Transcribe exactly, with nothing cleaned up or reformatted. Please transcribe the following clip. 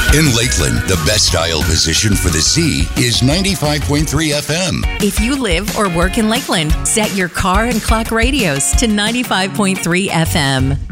In Lakeland, the best dial position for the Z is ninety-five point three F M. If you live or work in Lakeland, set your car and clock radios to ninety-five point three F M.